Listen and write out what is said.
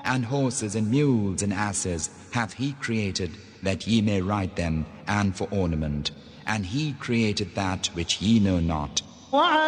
and horses and mules and asses hath he created that ye may ride them and for ornament, and he created that which ye know not.